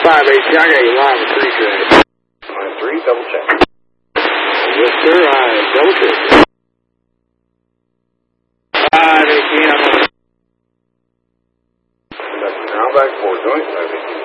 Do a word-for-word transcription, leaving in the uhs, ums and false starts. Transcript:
five eight, I got you live with three track. Line three, double check. Yes, sir, I double check. five eighteen, I'm on. That's ground back four, joint, five eighteen.